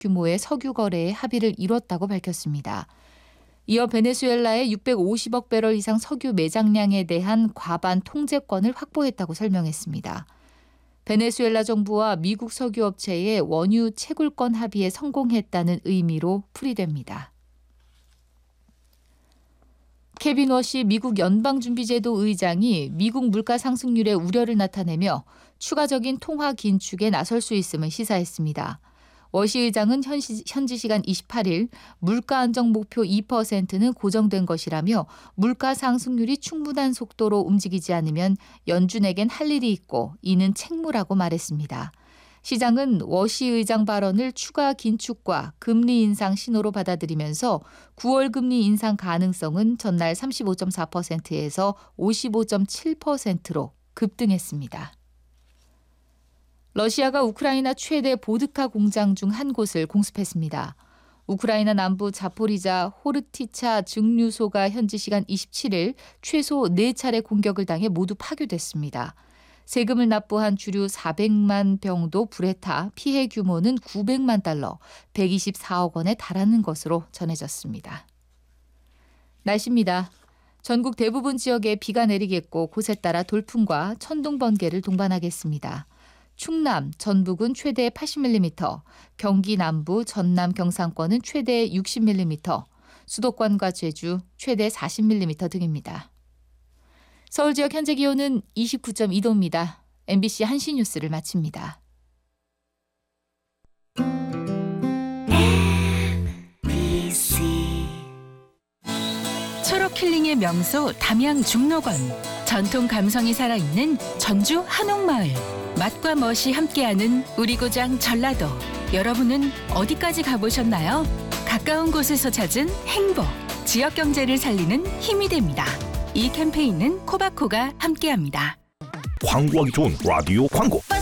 규모의 석유 거래에 합의를 이뤘다고 밝혔습니다. 이어 베네수엘라의 650억 배럴 이상 석유 매장량에 대한 과반 통제권을 확보했다고 설명했습니다. 베네수엘라 정부와 미국 석유업체의 원유 채굴권 합의에 성공했다는 의미로 풀이됩니다. 케빈 워시 미국 연방준비제도 의장이 미국 물가 상승률에 우려를 나타내며 추가적인 통화 긴축에 나설 수 있음을 시사했습니다. 워시 의장은 현지 시간 28일 물가 안정 목표 2%는 고정된 것이라며 물가 상승률이 충분한 속도로 움직이지 않으면 연준에겐 할 일이 있고 이는 책무라고 말했습니다. 시장은 워시 의장 발언을 추가 긴축과 금리 인상 신호로 받아들이면서 9월 금리 인상 가능성은 전날 35.4%에서 55.7%로 급등했습니다. 러시아가 우크라이나 최대 보드카 공장 중 한 곳을 공습했습니다. 우크라이나 남부 자포리자 호르티차 증류소가 현지 시간 27일 최소 4차례 공격을 당해 모두 파괴됐습니다. 세금을 납부한 주류 400만 병도 불에 타 피해 규모는 900만 달러, 124억 원에 달하는 것으로 전해졌습니다. 날씨입니다. 전국 대부분 지역에 비가 내리겠고 곳에 따라 돌풍과 천둥, 번개를 동반하겠습니다. 충남, 전북은 최대 80mm, 경기 남부, 전남, 경상권은 최대 60mm, 수도권과 제주 최대 40mm 등입니다. 서울 지역 현재 기온은 29.2도입니다. MBC 한시 뉴스를 마칩니다. 초록 힐링의 명소 담양 중록원. 전통 감성이 살아있는 전주 한옥마을. 맛과 멋이 함께하는 우리 고장 전라도. 여러분은 어디까지 가보셨나요? 가까운 곳에서 찾은 행복. 지역 경제를 살리는 힘이 됩니다. 이 캠페인은 코바코가 함께합니다. 광고하기 좋은 라디오 광고.